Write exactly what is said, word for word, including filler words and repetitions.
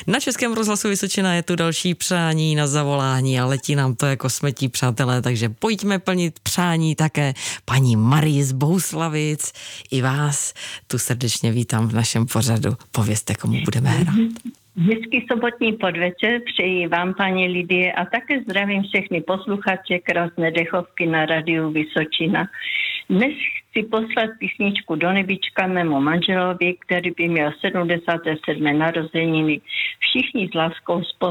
Na Českém rozhlasu Vysočina je tu další přání na zavolání a letí nám to jako smetí, přátelé, takže pojďme plnit přání také paní Marii z Bohuslavic. I vás tu srdečně vítám v našem pořadu. Povězte, komu budeme hrát. Hezký sobotní podvečer přeji vám, paní Lidie, a také zdravím všechny posluchače krásné dechovky na Radiu Vysočina. Dnes chci poslat písničku do nebička mému manželovi, který by měl sedmdesáté sedmé narozeniny. Všichni s láskou